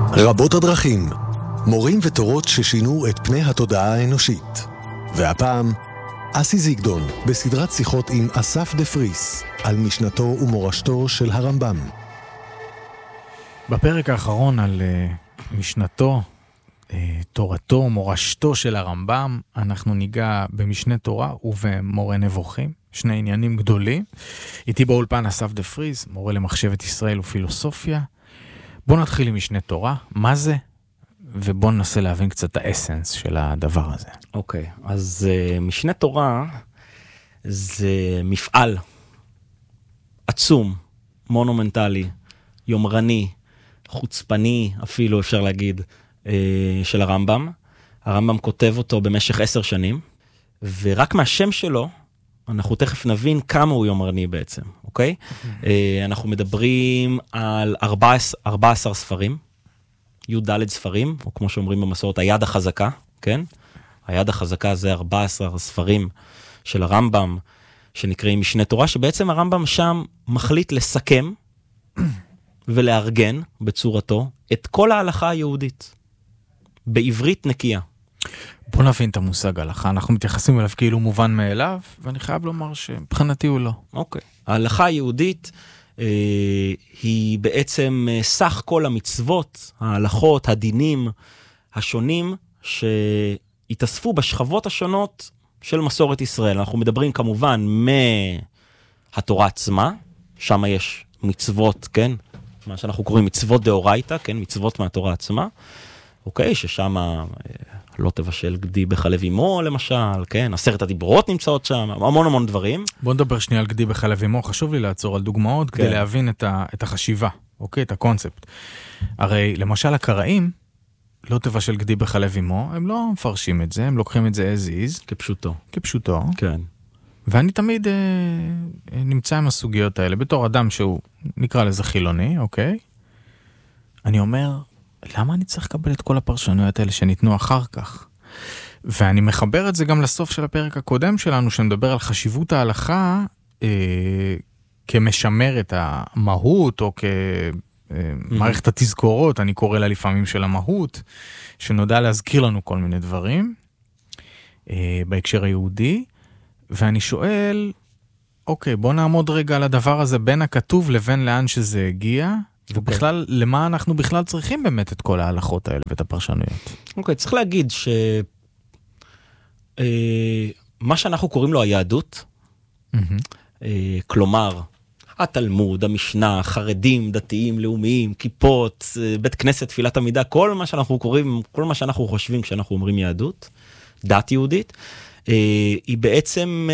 רבות הדרכים, מורים ותורות ששינו את פני התודעה האנושית. והפעם, אסי זיגדון, בסדרת שיחות עם אסף דה פריס, על משנתו ומורשתו של הרמב"ם. בפרק האחרון על משנתו, תורתו, מורשתו של הרמב"ם, אנחנו ניגע במשנה תורה ובמורה נבוכים, שני עניינים גדולים. איתי באולפן אסף דה פריס, מורה למחשבת ישראל ופילוסופיה. בואו נתחיל עם משנה תורה, מה זה? ובואו ננסה להבין קצת את האסנס של הדבר הזה. אוקיי, אז משנה תורה זה מפעל עצום, מונומנטלי, יומרני, חוצפני אפילו אפשר להגיד, של הרמב"ם. הרמב"ם כותב אותו במשך 10 שנים, ורק מהשם שלו אנחנו תכף נבין כמה הוא יומרני בעצם, אוקיי? אנחנו מדברים על 14 ספרים, י"ד ספרים, או כמו שאומרים במסורת, היד החזקה, כן? היד החזקה זה 14 ספרים של הרמב"ם, שנקראים משנה תורה, שבעצם הרמב"ם שם מחליט לסכם ולארגן בצורתו את כל ההלכה היהודית, בעברית נקייה. בוא נבין את המושג הלכה, אנחנו מתייחסים אליו כאילו מובן מאליו, ואני חייב לומר שבחינתי הוא לא. אוקיי. ההלכה היהודית היא בעצם סך כל המצוות, ההלכות, הדינים השונים שהתאספו בשכבות השונות של מסורת ישראל. אנחנו מדברים כמובן מהתורה עצמה, שם יש מצוות, כן? מה שאנחנו קוראים מצוות דאורייתא, כן? מצוות מהתורה עצמה. אוקיי, ששם לא תבשל גדי בחלב אמו, למשל, כן? 10 הדיברות נמצאות שם, המון דברים. בוא נדבר שנייה על גדי בחלב אמו, חשוב לי לעצור על דוגמאות, כדי להבין את החשיבה, אוקיי? את הקונספט. הרי, למשל, הקראים, לא תבשל גדי בחלב אמו, הם לא מפרשים את זה, הם לוקחים את זה as is. כפשוטו. כפשוטו. כן. ואני תמיד נמצא עם הסוגיות האלה, בתור אדם שהוא נקרא לזה חילוני, אוקיי? אני אומר, למה אני צריך לקבל את כל הפרשנויות האלה שניתנו אחר כך? ואני מחבר את זה גם לסוף של הפרק הקודם שלנו, שמדבר על חשיבות ההלכה כמשמר את המהות, או כמערכת התזכורות, אני קורא לה לפעמים של המהות, שנודע להזכיר לנו כל מיני דברים, בהקשר היהודי, ואני שואל, אוקיי, בוא נעמוד רגע על הדבר הזה בין הכתוב לבין לאן שזה הגיע, ובכלל, למה אנחנו בכלל צריכים באמת את כל ההלכות האלה ואת הפרשנויות? אוקיי, צריך להגיד מה שאנחנו קוראים לו היהדות, כלומר, התלמוד, המשנה, חרדים, דתיים, לאומיים, כיפות, בית כנסת, תפילת עמידה, כל מה שאנחנו קוראים, כל מה שאנחנו חושבים כשאנחנו אומרים יהדות, דת יהודית, היא בעצם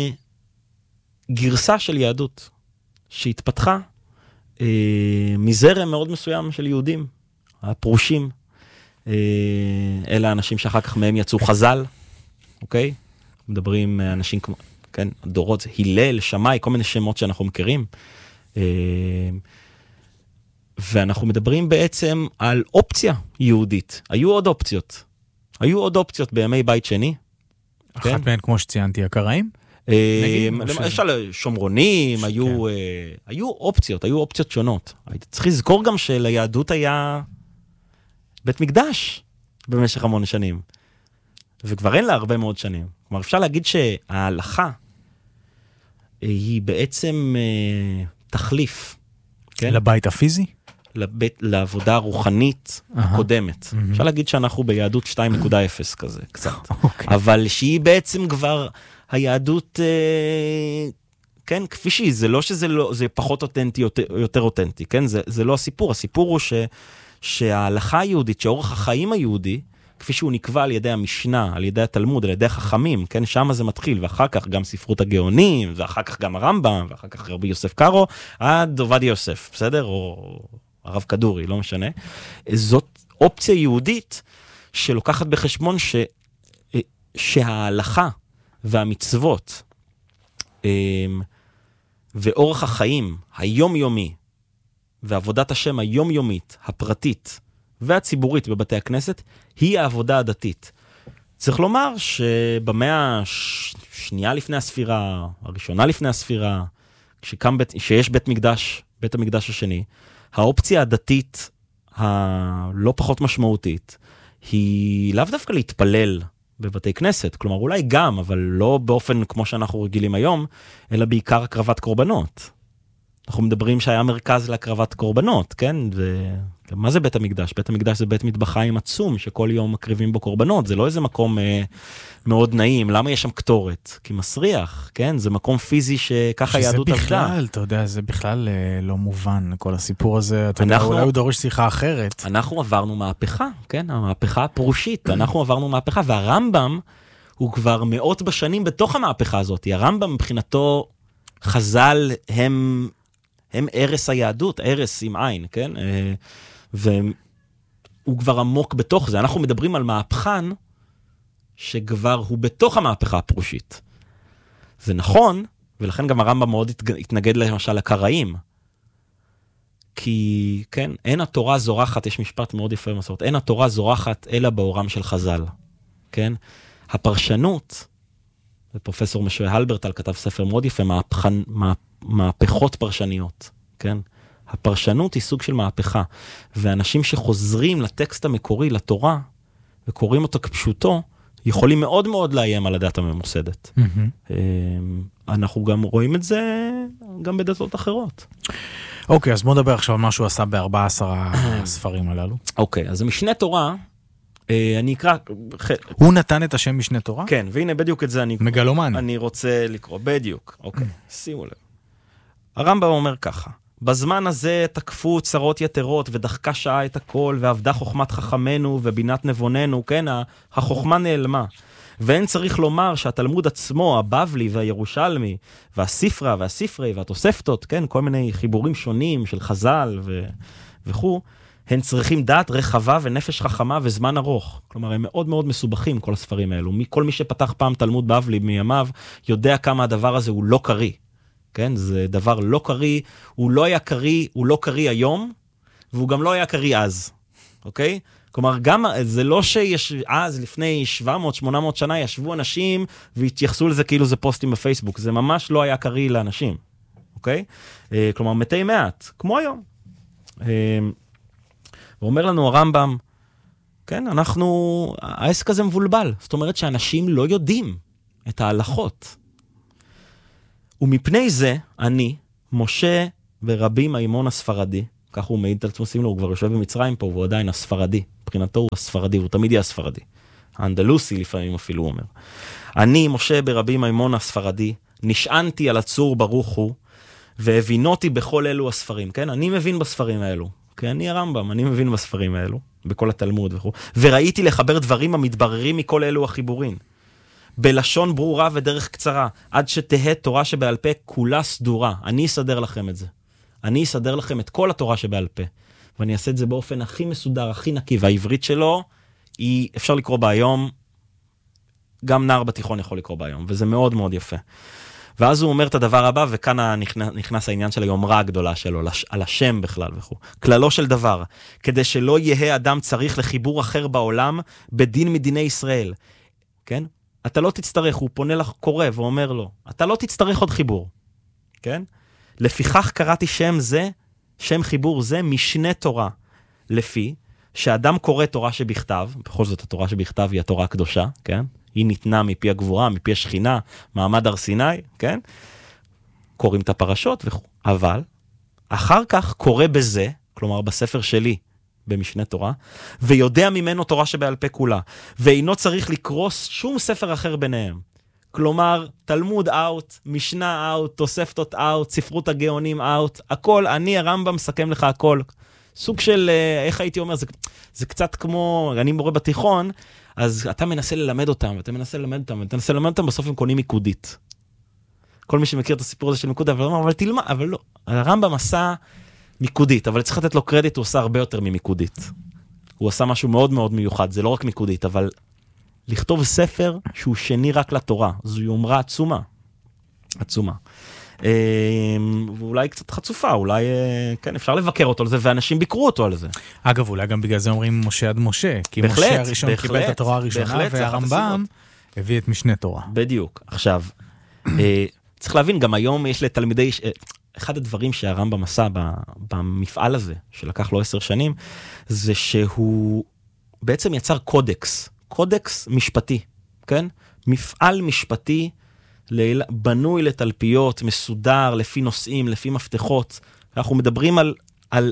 גרסה של יהדות שהתפתחה מזרם מאוד מסוים של יהודים, הפרושים, אלה האנשים שאחר כך מהם יצאו חז"ל, אוקיי? מדברים אנשים כמו, כן, דורות, הלל, שמאי, כל מיני שמות שאנחנו מכירים, ואנחנו מדברים בעצם על אופציה יהודית. היו עוד אופציות בימי בית שני. אחת מהן, כמו שציינתי, הקראים? למשל, שומרונים, היו אופציות שונות. צריך לזכור גם שליהדות היה בית מקדש במשך המון שנים, וכבר אין לה הרבה מאוד שנים. כלומר, אפשר להגיד שההלכה היא בעצם תחליף. לבית הפיזי? לעבודה הרוחנית הקודמת. אפשר להגיד שאנחנו ביהדות 2.0 כזה, קצת. אבל שהיא בעצם כבר היהדות, כן, כפי שהיא, זה לא שזה לא, זה פחות אותנטי, יותר אותנטי, כן? זה לא הסיפור. הסיפור הוא שההלכה היהודית, שאורח החיים היהודי, כפי שהוא נקבע על ידי המשנה, על ידי התלמוד, על ידי החכמים, כן? שם זה מתחיל, ואחר כך גם ספרות הגאונים, ואחר כך גם הרמב"ם, ואחר כך רבי יוסף קארו, עד עובדיה יוסף, בסדר? או הרב כדורי, לא משנה. זאת אופציה יהודית שלוקחת בחשבון שההלכה והמצוות ואורח החיים היומיומי ועבודת השם היומיומית, הפרטית והציבורית בבתי הכנסת, היא העבודה הדתית. צריך לומר שבמאה השנייה לפני הספירה, הראשונה לפני הספירה, שיש בית המקדש השני, האופציה הדתית הלא פחות משמעותית, היא לאו דווקא להתפלל בבתי כנסת, כלומר אולי גם, אבל לא באופן כמו שאנחנו רגילים היום, אלא בעיקר הקרבת קורבנות. אנחנו מדברים שהיה מרכז להקרבת קורבנות, כן? מה זה בית המקדש? בית המקדש זה בית מטבחיים עצום, שכל יום מקריבים בו קורבנות, זה לא איזה מקום מאוד נעים, למה יש שם קטורת? כי מסריח, כן? זה מקום פיזי שככה יהדות עבדה. שזה בכלל, אתה יודע, זה בכלל לא מובן, כל הסיפור הזה, אתה יודע, אולי הוא דורש שיחה אחרת. אנחנו עברנו מהפכה, כן? המהפכה הפרושית, אנחנו עברנו מהפכה, והרמב"ם הוא כבר מאות בשנים בתוך המהפכה הזאת. הרמב"ם מבחינתו חז"ל הם ערש היהדות, ערש עם עין, כן? והוא כבר עמוק בתוך זה. אנחנו מדברים על מהפכן שכבר הוא בתוך המהפכה הפרושית. זה נכון, ולכן גם הרמב"ם מאוד התנגד למשל לקראים. כי, כן, אין התורה זורחת, יש משפט מאוד יפה במסורת, אין התורה זורחת אלא באורם של חז"ל. כן? הפרשנות, ופרופסור משה הלברטל כתב ספר מאוד יפה, מהפכות פרשניות, כן? הפרשנות היא סוג של מהפכה, ואנשים שחוזרים לטקסט המקורי, לתורה, וקוראים אותו כפשוטו, יכולים מאוד מאוד לאיים על הדת הממוסדת. אנחנו גם רואים את זה גם בדתות אחרות. אוקיי, אז בוא נדבר עכשיו על מה שהוא עשה ב14 הספרים הללו. אוקיי, אז משנה תורה, אני אקרא... הוא נתן את השם משנה תורה? כן, והנה בדיוק את זה מגלומני. אני רוצה לקרוא, בדיוק. אוקיי, שימו לב. הרמב"ם אומר ככה, בזמן הזה תקפו צרות יתרות ודחקה שעה את הכל ועבדה חוכמת חכמנו ובינת נבוננו, כן, החוכמה נעלמה. ואין צריך לומר שהתלמוד עצמו, הבבלי והירושלמי והספרה והספרי והתוספתות, כן, כל מיני חיבורים שונים של חז"ל וכו', הם צריכים דעת רחבה ונפש חכמה וזמן ארוך. כלומר, הם מאוד מאוד מסובכים, כל הספרים האלו. כל מי שפתח פעם תלמוד בבלי מימיו, יודע כמה הדבר הזה הוא לא קרי. כן? זה דבר לא קרי, הוא לא היה קרי, הוא לא קרי היום, והוא גם לא היה קרי אז. אוקיי? כלומר, גם, זה לא אז, לפני 700-800 שנה, ישבו אנשים והתייחסו לזה כאילו זה פוסטים בפייסבוק. זה ממש לא היה קרי לאנשים. אוקיי? כלומר, מתי מעט, כמו היום. ואומר לנו הרמב"ם, כן, העסק הזה מבולבל. זאת אומרת שאנשים לא יודעים את ההלכות. ומפני זה, אני, משה ורבי מימון הספרדי, כך הוא מעיד על עצמו, הוא כבר יושב במצרים פה, והוא עדיין הספרדי. מבחינתו הוא הספרדי, הוא תמיד יהיה הספרדי. האנדלוסי לפעמים אפילו הוא אומר. אני, משה ברבי מימון הספרדי, נשענתי על הצור ברוך הוא, והבינותי בכל אלו הספרים. כן? אני מבין בספרים האלו. כי אני הרמב"ם, אני מבין בספרים האלו, בכל התלמוד וכו'. וראיתי לחבר דברים המתבררים מכל אלו החיבורים. בלשון ברורה ודרך קצרה, עד שתהה תורה שבעל פה כולה סדורה. אני אסדר לכם את זה. אני אסדר לכם את כל התורה שבעל פה. ואני אעשה את זה באופן הכי מסודר, הכי נקי. והעברית שלו, אפשר לקרוא בה היום, גם נער בתיכון יכול לקרוא בה היום, וזה מאוד מאוד יפה. ואז הוא אומר את הדבר הבא, וכאן נכנס העניין של היומרה הגדולה שלו, על השם בכלל וכו'. כללו של דבר, כדי שלא יהיה אדם צריך לחיבור אחר בעולם, בדין מדיני ישראל. כן? אתה לא תצטרך, הוא פונה לקורא ואומר לו, אתה לא תצטרך עוד חיבור. כן? לפיכך קראתי שם זה, שם חיבור זה, משנה תורה. לפי שאדם קורא תורה שבכתב, בכל זאת התורה שבכתב היא התורה הקדושה, כן? היא ניתנה מפי הגבורה, מפי השכינה, מעמד הר סיני, כן? קוראים את הפרשות וכו'. אבל, אחר כך קורא בזה, כלומר בספר שלי, במשנה תורה, ויודע ממנו תורה שבעל פה כולה, ואינו צריך לקרוס שום ספר אחר ביניהם. כלומר, תלמוד אאוט, משנה אאוט, תוספתות אאוט, ספרות הגאונים אאוט, הכל, אני הרמב"ם מסכם לך הכל. סוג של, איך הייתי אומר, זה קצת כמו, אני מורה בתיכון, אז אתה מנסה ללמד אותם, ואתה מנסה ללמד אותם, בסוף הם קונים מיקודית. כל מי שמכיר את הסיפור הזה של מיקודית, אבל תלמד, אבל לא. הרמב"ם עשה מיקודית, אבל צריך לתת לו קרדיט, הוא עשה הרבה יותר ממיקודית. הוא עשה משהו מאוד מאוד מיוחד, זה לא רק מיקודית, אבל לכתוב ספר שהוא שני רק לתורה, זו יומרה עצומה. עצומה. ואולי קצת חצופה, אולי, כן, אפשר לבקר אותו על זה, ואנשים ביקרו אותו על זה. אגב, אולי גם בגלל זה אומרים משה עד משה, כי משה הראשון קיבל את התורה הראשונה, והרמב"ם הביא את משנה תורה. בדיוק. עכשיו, צריך להבין, גם היום יש לתלמידי, אחד הדברים שהרמב"ם עשה במפעל הזה, שלקח לו 10 שנים, זה שהוא בעצם יצר קודקס משפטי, כן? מפעל משפטי, בנוי לתלפיות, מסודר, לפי נושאים, לפי מפתחות. אנחנו מדברים על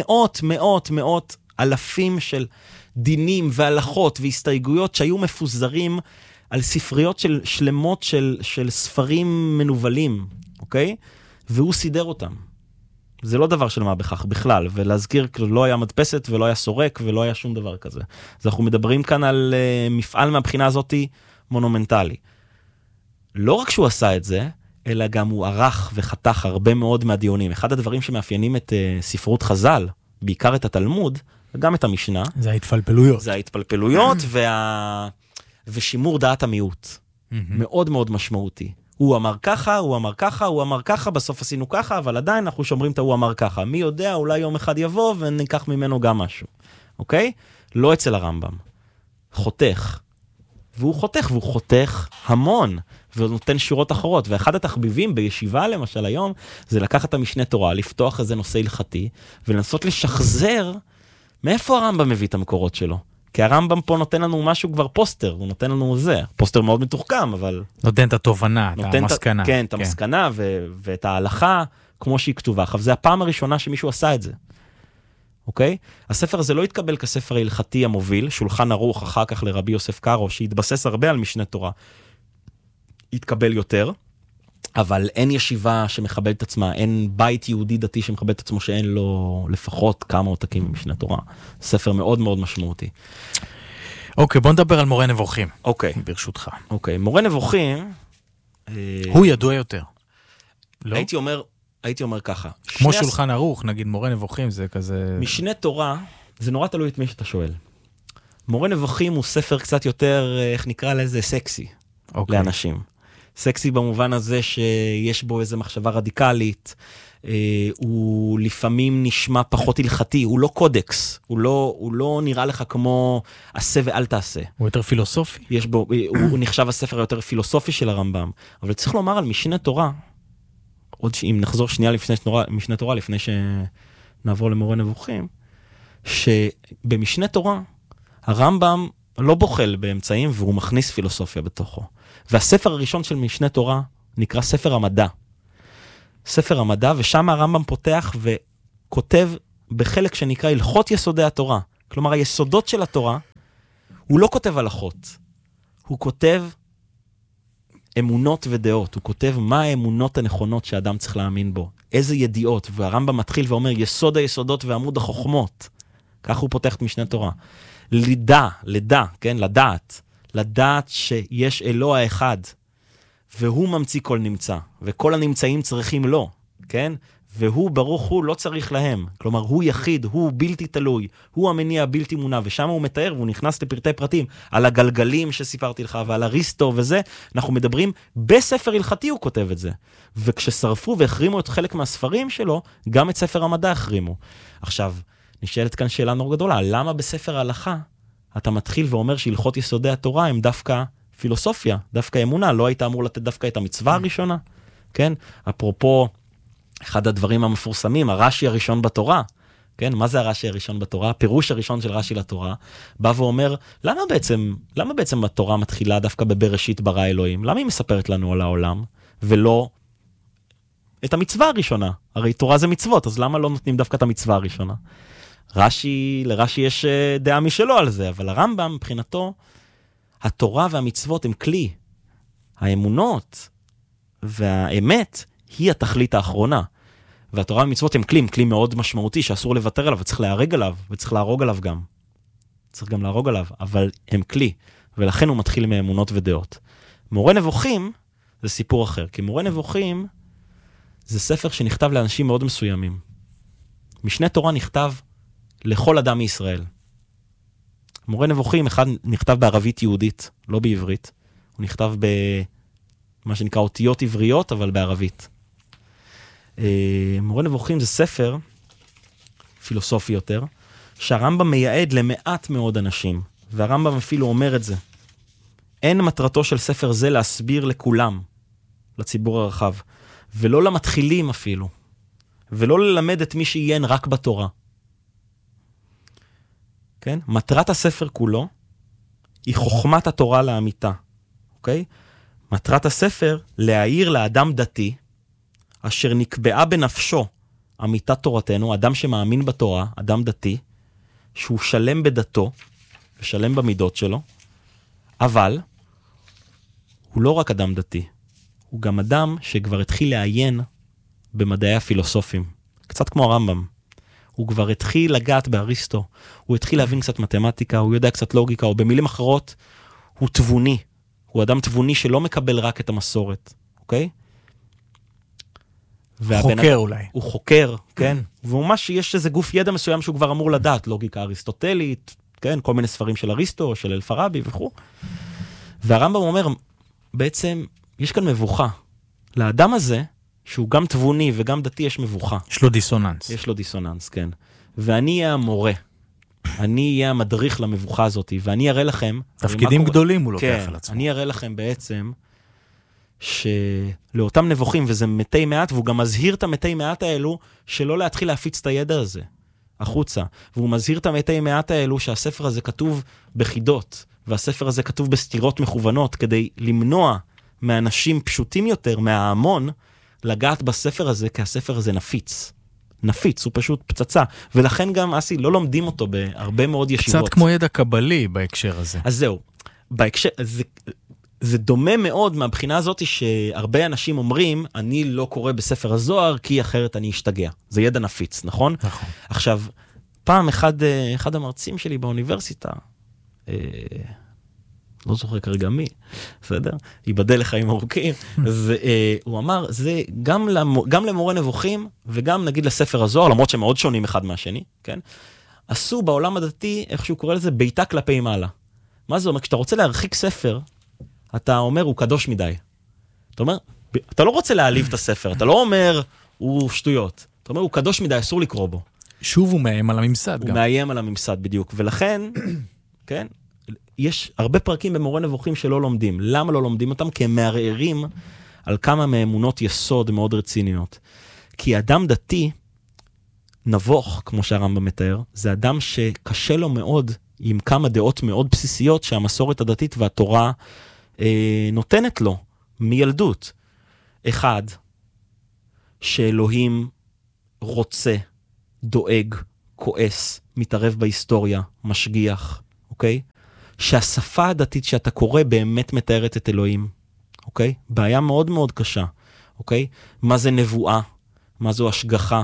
מאות אלפים של דינים והלכות והסתייגויות שהיו מפוזרים על ספריות שלמות של ספרים מנובלים, אוקיי? והוא סידר אותם. זה לא דבר של מה בכך בכלל, ולהזכיר, לא היה מדפסת ולא היה סורק ולא היה שום דבר כזה. אז אנחנו מדברים כאן על מפעל מהבחינה הזאת מונומנטלי. לא רק שהוא עשה את זה, אלא גם הוא ערך וחתך הרבה מאוד מהדיונים. אחד הדברים שמאפיינים את ספרות חז"ל, בעיקר את התלמוד, וגם את המשנה, זה ההתפלפלויות. זה ההתפלפלויות ושימור דעת המיעוט. מאוד מאוד משמעותי. הוא אמר ככה, הוא אמר ככה, הוא אמר ככה, בסוף עשינו ככה, אבל עדיין אנחנו שומרים את הוא אמר ככה. מי יודע, אולי יום אחד יבוא וניקח ממנו גם משהו. אוקיי? לא אצל הרמב"ם. חותך. והוא חותך המון, והוא נותן שורות אחרות. ואחד התחביבים בישיבה, למשל היום, זה לקחת את המשנה תורה, לפתוח איזה נושא הלכתי, ולנסות לשחזר מאיפה הרמב"ם מביא את המקורות שלו. כי הרמב"ם פה נותן לנו משהו כבר פוסטר, הוא נותן לנו זה. פוסטר מאוד מתוחכם, אבל... נותן את התובנה, את המסקנה. כן, את המסקנה ואת ההלכה, כמו שהיא כתובה. עכשיו, זה הפעם הראשונה שמישהו עשה את זה. אוקיי? הספר הזה לא התקבל כספר ההלכתי המוביל, שולחן ערוך אחר כך לרבי יוסף קארו, שהתבסס הרבה על משנה תורה. התקבל יותר, אבל אין ישיבה שמכבד את עצמה, אין בית יהודי דתי שמכבד את עצמו שאין לו לפחות כמה עותקים ממשנה תורה. ספר מאוד מאוד משמעותי. אוקיי, בוא נדבר על מורה נבוכים. אוקיי. ברשותך. אוקיי, מורה נבוכים... הוא ידוע יותר. לא? הייתי אומר ככה. כמו שולחן ערוך, נגיד מורה נבוכים זה כזה... משנה תורה, זה נורא תלוי את מי שאתה שואל. מורה נבוכים הוא ספר קצת יותר, איך נקרא לזה, סקסי. לאנשים. סקסי במובן הזה שיש בו איזו מחשבה רדיקלית, הוא לפעמים נשמע פחות הלכתי, הוא לא קודקס, הוא לא נראה לך כמו עשה ואל תעשה. הוא יותר פילוסופי. יש בו, הוא נחשב הספר היותר פילוסופי של הרמב"ם, אבל צריך לומר על משנה תורה, עוד אם נחזור שנייה לפני משנה תורה, לפני שנעבור למורה נבוכים, שבמשנה תורה, הרמב"ם לא בוחל באמצעים, והוא מכניס פילוסופיה בתוכו. והספר הראשון של משנה תורה נקרא ספר המדע. ספר המדע, ושם הרמב"ם פותח וכותב בחלק שנקרא הלכות יסודי התורה. כלומר, היסודות של התורה, הוא לא כותב הלכות. הוא כותב אמונות ודעות. הוא כותב מה האמונות הנכונות שאדם צריך להאמין בו. איזה ידיעות. והרמב"ם מתחיל ואומר, יסוד היסודות ועמוד החוכמות. כך הוא פותח את משנה תורה. לדעת שיש אלוה האחד, והוא ממציא כל נמצא, וכל הנמצאים צריכים לו, כן? והוא ברוך הוא לא צריך להם, כלומר הוא יחיד, הוא בלתי תלוי, הוא המניע בלתי מונע, ושם הוא מתאר, והוא נכנס לפרטי פרטים, על הגלגלים שסיפרתי לך, ועל אריסטו וזה, אנחנו מדברים, בספר הלכתי הוא כותב את זה, וכששרפו והחרימו את חלק מהספרים שלו, גם את ספר המדע החרימו. עכשיו, נשאלת כאן שאלה נורא גדולה, למה בספר ההלכה, אתה מתחיל ואומר שהלכות יסודי התורה הם דווקא פילוסופיה, דווקא אמונה, לא היית אמור לתת דווקא את המצווה הראשונה, כן? אפרופו, אחד הדברים המפורסמים, הרש"י הראשון בתורה, כן? מה זה הרש"י הראשון בתורה? הפירוש הראשון של רש"י לתורה, בא ואומר, למה בעצם התורה מתחילה דווקא בבראשית ברא אלוהים? למה היא מספרת לנו על העולם, ולא את המצווה הראשונה? הרי תורה זה מצוות, אז למה לא נותנים דווקא את המצווה הראשונה? לרש"י יש דעה משלו על זה, אבל הרמב"ם מבחינתו, התורה והמצוות הם כלי. האמונות והאמת היא התכלית האחרונה. והתורה והמצוות הם כלי מאוד משמעותי שאסור לוותר עליו, וצריך להרג עליו, וצריך להרוג עליו גם. צריך גם להרוג עליו, אבל הם כלי. ולכן הוא מתחיל מאמונות ודעות. מורה נבוכים זה סיפור אחר, כי מורה נבוכים זה ספר שנכתב לאנשים מאוד מסוימים. משנה תורה נכתב לכל אדם מישראל. מורה נבוכים, אחד נכתב בערבית יהודית, לא בעברית. הוא נכתב במה שנקרא אותיות עבריות, אבל בערבית. מורה נבוכים זה ספר פילוסופי יותר, שהרמב"ם מייעד למעט מאוד אנשים, והרמב"ם אפילו אומר את זה. אין מטרתו של ספר זה להסביר לכולם, לציבור הרחב, ולא למתחילים אפילו. ולא ללמד את מי שעיין רק בתורה. כן? מטרת הספר כולו היא חוכמת התורה לאמיתה. אוקיי? מטרת הספר להעיר לאדם דתי, אשר נקבעה בנפשו אמיתת תורתנו, אדם שמאמין בתורה, אדם דתי, שהוא שלם בדתו, ושלם במידות שלו, אבל הוא לא רק אדם דתי, הוא גם אדם שכבר התחיל לעיין במדעי הפילוסופים, קצת כמו הרמב"ם. הוא כבר התחיל לגעת באריסטו, הוא התחיל להבין קצת מתמטיקה, הוא יודע קצת לוגיקה, או במילים אחרות, הוא תבוני. הוא אדם תבוני שלא מקבל רק את המסורת, אוקיי? חוקר אולי. הוא חוקר, כן? וממש יש איזה גוף ידע מסוים שהוא כבר אמור לדעת, לוגיקה אריסטוטלית, כן? כל מיני ספרים של אריסטו, של אלפרבי וכו'. והרמב"ם אומר, בעצם יש כאן מבוכה. לאדם הזה, שהוא גם תבוני וגם דתי, יש מבוכה. יש לו דיסוננס. יש לו דיסוננס, כן. ואני אהיה המורה. אני אהיה המדריך למבוכה הזאת, ואני אראה לכם... תפקידים גדולים הוא לוקח כן, על עצמו. אני אראה לכם בעצם שלאותם נבוכים, וזה מתי מעט, והוא גם מזהיר את המתי מעט האלו, שלא להתחיל להפיץ את הידע הזה, החוצה. והוא מזהיר את המתי מעט האלו, שהספר הזה כתוב בחידות, והספר הזה כתוב בסתירות מכוונות, כדי למנוע מאנשים פשוטים יותר, מההמון, לגעת בספר הזה, כי הספר הזה נפיץ. נפיץ, הוא פשוט פצצה. ולכן גם, אסי, לא לומדים אותו בהרבה מאוד ישיבות. קצת כמו ידע קבלי בהקשר הזה. אז זהו. בהקשר, זה דומה מאוד מהבחינה הזאת שהרבה אנשים אומרים, אני לא קורא בספר הזוהר, כי אחרת אני אשתגע. זה ידע נפיץ, נכון? נכון. עכשיו, פעם אחד המרצים שלי באוניברסיטה, לא זוכר כרגע מי, בסדר? ייבדל לחיים ארוכים. אז הוא אמר, זה גם למורה נבוכים, וגם נגיד לספר הזוהר, למרות שהם מאוד שונים אחד מהשני, כן? עשו בעולם הדתי, איך שהוא קורא לזה, ביתה כלפי מעלה. מה זה אומר? כשאתה רוצה להרחיק ספר, אתה אומר, הוא קדוש מדי. אתה אומר, אתה לא רוצה להעליב את הספר, אתה לא אומר, הוא שטויות. אתה אומר, הוא קדוש מדי, אסור לקרוא בו. שוב הוא מאיים על הממסד הוא גם. מאיים על הממסד בדיוק, ולכן, כן? יש הרבה פרקים במורה נבוכים שלא לומדים. למה לא לומדים אותם? כי הם מערערים על כמה מאמונות יסוד מאוד רציניות. כי אדם דתי, נבוך, כמו שהרמב"ם מתאר, זה אדם שקשה לו מאוד עם כמה דעות מאוד בסיסיות שהמסורת הדתית והתורה נותנת לו מילדות. אחד, שאלוהים רוצה, דואג, כועס, מתערב בהיסטוריה, משגיח, אוקיי? שהשפה הדתית שאתה קורא באמת מתארת את אלוהים, אוקיי? בעיה מאוד מאוד קשה, אוקיי? מה זה נבואה? מה זו השגחה?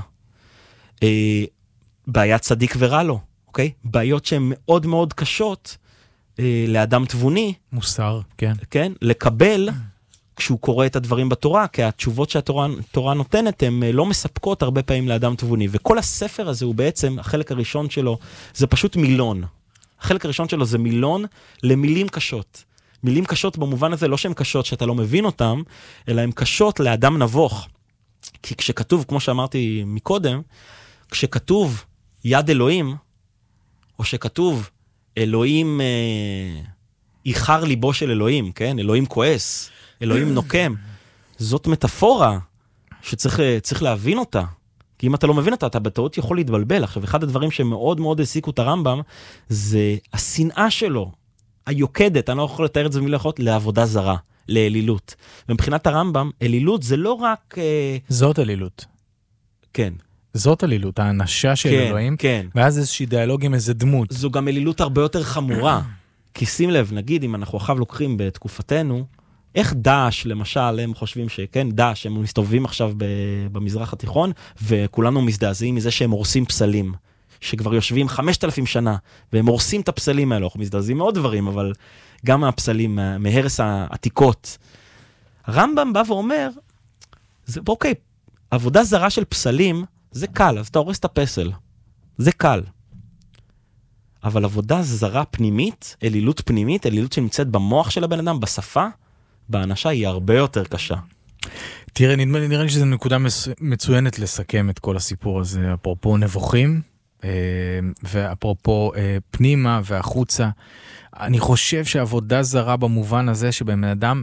בעיה צדיק ורע לו, אוקיי? בעיות שהן מאוד מאוד קשות לאדם תבוני. מוסר, כן. כן? לקבל כשהוא קורא את הדברים בתורה, כי התשובות שהתורה נותנת הן לא מספקות הרבה פעמים לאדם תבוני, וכל הספר הזה הוא בעצם, החלק הראשון שלו, זה פשוט מילון. החלק הראשון שלו זה מילון למילים קשות. מילים קשות במובן הזה לא שהן קשות שאתה לא מבין אותן, אלא הן קשות לאדם נבוך. כי כשכתוב, כמו שאמרתי מקודם, כשכתוב יד אלוהים, או שכתוב אלוהים איחר ליבו של אלוהים, כן? אלוהים כועס, אלוהים נוקם. זאת מטאפורה שצריך להבין אותה. כי אם אתה לא מבין אותה, אתה בטעות יכול להתבלבל. עכשיו, אחד הדברים שמאוד מאוד העסיקו את הרמב"ם, זה השנאה שלו, היוקדת, אני לא יכול לתאר את זה במילים אחרות, לעבודה זרה, לאלילות. ומבחינת הרמב"ם, אלילות זה לא רק... זאת אלילות. כן. זאת אלילות, האנשה של אלוהים, כן. ואז איזושהי דיאלוג עם איזה דמות. זו גם אלילות הרבה יותר חמורה. כי שים לב, נגיד, אם אנחנו עכשיו לוקחים בתקופתנו, איך דאעש, למשל, הם חושבים שכן, דאעש, הם מסתובבים עכשיו במזרח התיכון, וכולנו מזדעזעים מזה שהם הורסים פסלים, שכבר יושבים 5,000 שנה, והם הורסים את הפסלים האלו, אנחנו מזדעזעים מאוד דברים, אבל גם מהפסלים, מהרס העתיקות. הרמב"ם בא ואומר, אוקיי, עבודה זרה של פסלים, זה קל, אז אתה הורס את הפסל. זה קל. אבל עבודה זרה פנימית, אלילות פנימית, אלילות שנמצאת במוח של הבן אדם, בשפה, באנשה היא הרבה יותר קשה. תראה, נראה לי שזו נקודה מצוינת לסכם את כל הסיפור הזה, אפרופו נבוכים, ואפרופו פנימה והחוצה. אני חושב שעבודה זרה במובן הזה שבן אדם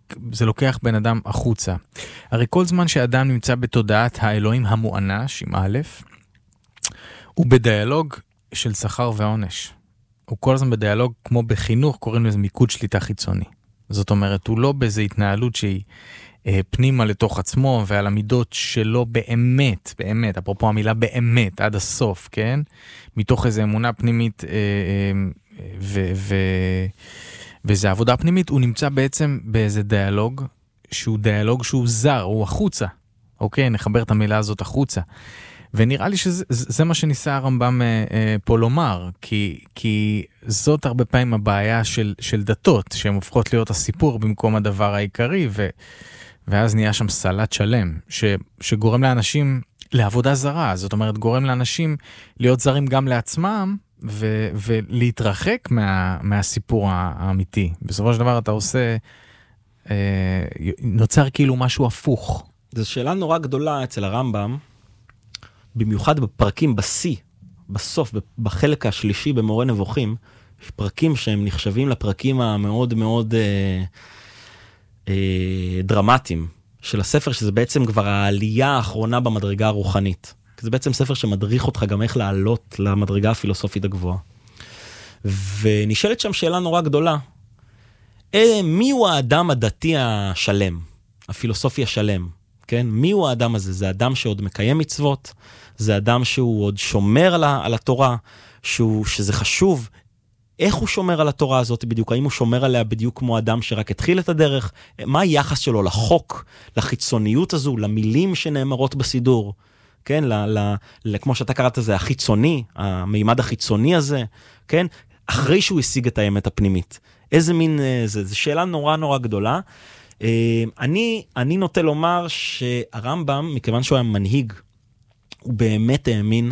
זה לוקח בן אדם החוצה. הרי כל זמן שאדם נמצא בתודעת האלוהים המואנש, עם א', הוא בדיאלוג של שכר ועונש. הוא כל הזמן בדיאלוג, כמו בחינוך, קוראים לזה מיקוד שליטה חיצוני. זאת אומרת, הוא לא באיזו התנהלות שהיא פנימה לתוך עצמו, ועל המידות שלו באמת, באמת, אפרופו המילה באמת, עד הסוף, כן? מתוך איזו אמונה פנימית, וזה עבודה פנימית, הוא נמצא בעצם באיזה דיאלוג שהוא זר, הוא החוצה. אוקיי, נחבר את המילה הזאת החוצה. ונראה לי שזה מה שניסה הרמב"ם פה לומר, כי זאת הרבה פעמים הבעיה של דתות, שהן הופכות להיות הסיפור במקום הדבר העיקרי, ואז נהיה שם סלט שלם, שגורם לאנשים לעבודה זרה, זאת אומרת, גורם לאנשים להיות זרים גם לעצמם, ולהתרחק מהסיפור האמיתי. בסופו של דבר אתה עושה, נוצר כאילו משהו הפוך. זו שאלה נורא גדולה אצל הרמב"ם, במיוחד בפרקים בסי, בסוף, בחלק השלישי במורה נבוכים, יש פרקים שהם נחשבים לפרקים המאוד מאוד דרמטיים של הספר, שזה בעצם כבר העלייה האחרונה במדרגה הרוחנית. זה בעצם ספר שמדריך אותך גם איך לעלות למדרגה הפילוסופית הגבוהה. ונשאלת שם שאלה נורא גדולה. מי הוא האדם הדתי השלם? הפילוסופי השלם? כן? מי הוא האדם הזה? זה אדם שעוד מקיים מצוות? זה אדם שהוא עוד שומר על התורה? שזה חשוב? איך הוא שומר על התורה הזאת בדיוק? האם הוא שומר עליה בדיוק כמו אדם שרק התחיל את הדרך? מה היחס שלו לחוק, לחיצוניות הזו, למילים שנאמרות בסידור? כן, כמו שאתה קראת זה, החיצוני, המימד החיצוני הזה, כן, אחרי שהוא השיג את האמת הפנימית. איזה מין, זו שאלה נורא נורא גדולה. אני נוטה לומר שהרמב"ם, מכיוון שהוא היה מנהיג, הוא באמת האמין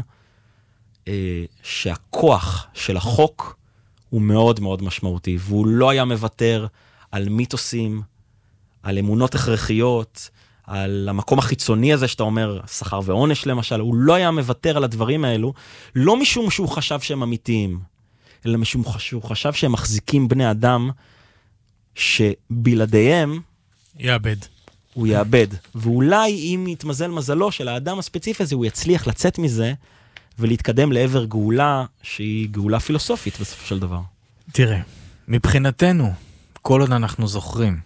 שהכוח של החוק הוא מאוד מאוד משמעותי, והוא לא היה מוותר על מיתוסים, על אמונות הכרחיות, על המקום החיצוני הזה שאתה אומר, שכר ועונש למשל, הוא לא היה מוותר על הדברים האלו, לא משום שהוא חשב שהם אמיתיים, אלא משום שהוא חשב שהם מחזיקים בני אדם, שבלעדיהם, הוא יאבד. ואולי אם יתמזל מזלו של האדם הספציפי הזה, הוא יצליח לצאת מזה, ולהתקדם לעבר גאולה, שהיא גאולה פילוסופית בסופו של דבר. תראה, מבחינתנו, כל עוד אנחנו זוכרים,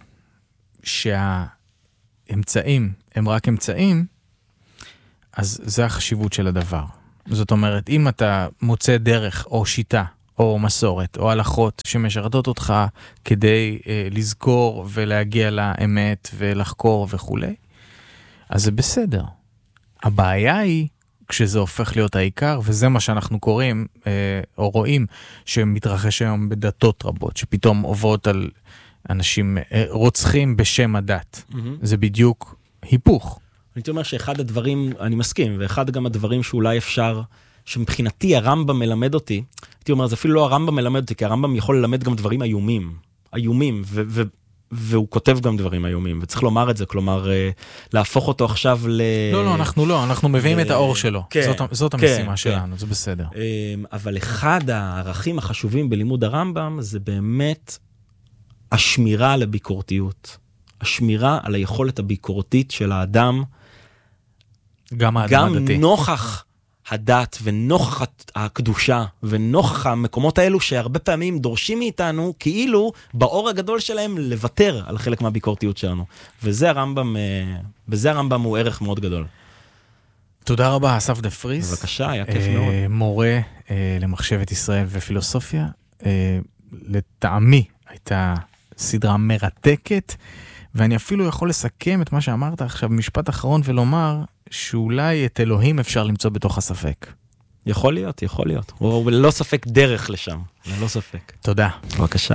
אמצעים הם רק אמצעים, אז זה החשיבות של הדבר. זאת אומרת, אם אתה מוצא דרך או שיטה, או מסורת, או הלכות שמשרתות אותך כדי לזכור ולהגיע לאמת ולחקור וכו', אז זה בסדר. הבעיה היא כשזה הופך להיות העיקר, וזה מה שאנחנו קוראים או רואים שמתרחש היום בדתות רבות, שפתאום עוברות על אנשים רוצחים בשם הדת. זה בדיוק היפוך. אני אומר שאחד הדברים, אני מסכים, ואחד גם הדברים שאולי אפשר, שמבחינתי הרמב"ם מלמד אותי, הייתי אומר, זה אפילו לא הרמב"ם מלמד אותי, כי הרמב"ם יכול ללמד גם דברים איומים, והוא כותב גם דברים איומים, וצריך לומר את זה, כלומר, להפוך אותו עכשיו אנחנו מביאים את האור שלו. זאת המשימה שלנו, זה בסדר. אבל אחד הערכים החשובים בלימוד הרמב"ם, זה באמת השמירה על הביקורתיות. השמירה על היכולת הביקורתית של האדם, גם נוכח הדת ונוכח הקדושה ונוכח המקומות האלו שהרבה פעמים דורשים מאיתנו כאילו באור הגדול שלהם לוותר על חלק מהביקורתיות שלנו. וזה הרמב"ם הוא ערך מאוד גדול. תודה רבה, אסף דה פריס. בבקשה, היה כיף מאוד. מורה למחשבת ישראל ופילוסופיה. לטעמי הייתה סדרה מרתקת, ואני אפילו יכול לסכם את מה שאמרת עכשיו במשפט אחרון ולומר שאולי את אלוהים אפשר למצוא בתוך הספק. יכול להיות. הוא ללא ספק דרך לשם, ללא ספק. תודה. בבקשה.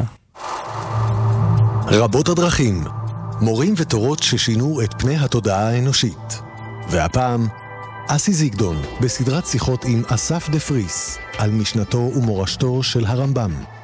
רבות הדרכים, מורים ותורות ששינו את פני התודעה האנושית. והפעם, אסי זיגדון בסדרת שיחות עם אסף דה פריס על משנתו ומורשתו של הרמב"ם.